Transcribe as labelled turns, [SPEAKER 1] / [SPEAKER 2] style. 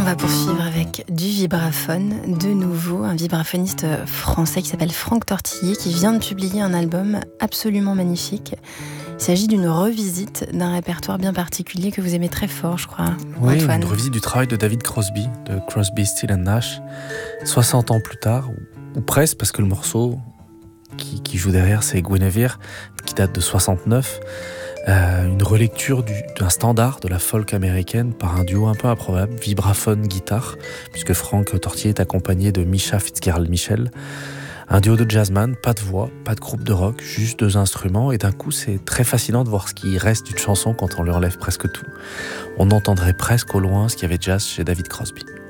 [SPEAKER 1] On va poursuivre avec du vibraphone, de nouveau, un vibraphoniste français qui s'appelle Franck Tortiller, qui vient de publier un album absolument magnifique. Il s'agit d'une revisite d'un répertoire bien particulier que vous aimez très fort, je crois,
[SPEAKER 2] oui,
[SPEAKER 1] Antoine.
[SPEAKER 2] Une revisite du travail de David Crosby, de Crosby, Still Nash, 60 ans plus tard, ou presque, parce que le morceau qui joue derrière, c'est Guinevere, qui date de 69. Une relecture d'un standard de la folk américaine par un duo un peu improbable, vibraphone-guitare, puisque Franck Tortiller est accompagné de Misha Fitzgerald-Michel. Un duo de jazzman, pas de voix, pas de groupe de rock, juste 2 instruments, et d'un coup c'est très fascinant de voir ce qui reste d'une chanson quand on lui enlève presque tout. On entendrait presque au loin ce qu'il y avait de jazz chez David Crosby.